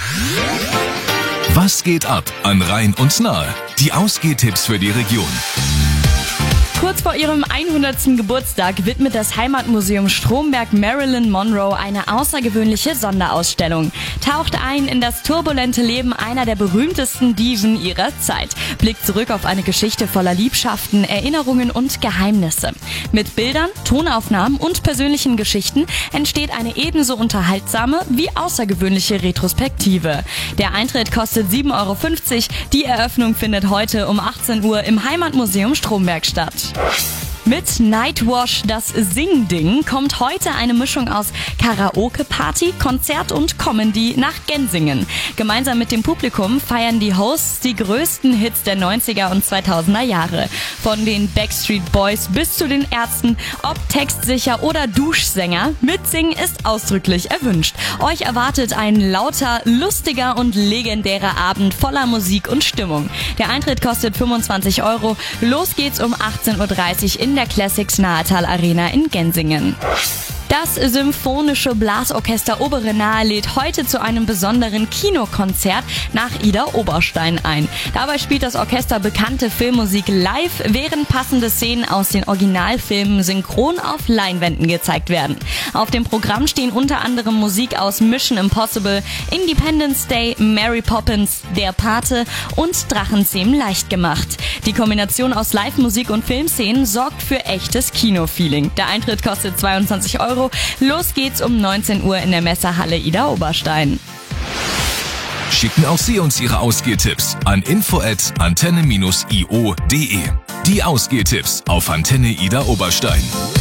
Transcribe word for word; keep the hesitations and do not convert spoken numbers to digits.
Was geht ab an Rhein und Nahe? Die Ausgehtipps für die Region. Kurz vor ihrem hundertsten Geburtstag widmet das Heimatmuseum Stromberg Marilyn Monroe eine außergewöhnliche Sonderausstellung. Taucht ein in das turbulente Leben einer der berühmtesten Diven ihrer Zeit. Blickt zurück auf eine Geschichte voller Liebschaften, Erinnerungen und Geheimnisse. Mit Bildern, Tonaufnahmen und persönlichen Geschichten entsteht eine ebenso unterhaltsame wie außergewöhnliche Retrospektive. Der Eintritt kostet sieben Euro fünfzig. Die Eröffnung findet heute um achtzehn Uhr im Heimatmuseum Stromberg statt. Mit Nightwash, das Sing-Ding, kommt heute eine Mischung aus Karaoke-Party, Konzert und Comedy nach Gensingen. Gemeinsam mit dem Publikum feiern die Hosts die größten Hits der neunziger und zweitausender Jahre. Von den Backstreet Boys bis zu den Ärzten, ob textsicher oder Duschsänger, mitsingen ist ausdrücklich erwünscht. Euch erwartet ein lauter, lustiger und legendärer Abend voller Musik und Stimmung. Der Eintritt kostet fünfundzwanzig Euro. Los geht's um achtzehn Uhr dreißig in der Classics Nahetal Arena in Gensingen. Das Symphonische Blasorchester Obere Nahe lädt heute zu einem besonderen Kinokonzert nach Ida Oberstein ein. Dabei spielt das Orchester bekannte Filmmusik live, während passende Szenen aus den Originalfilmen synchron auf Leinwänden gezeigt werden. Auf dem Programm stehen unter anderem Musik aus Mission Impossible, Independence Day, Mary Poppins, Der Pate und Drachenzähmen leicht gemacht. Die Kombination aus Live-Musik und Filmszenen sorgt für echtes Kinofeeling. Der Eintritt kostet zweiundzwanzig Euro. Los geht's um neunzehn Uhr in der Messehalle Ida Oberstein. Schicken auch Sie uns Ihre Ausgehtipps an info at antenne dash io punkt de. Die Ausgehtipps auf Antenne Ida Oberstein.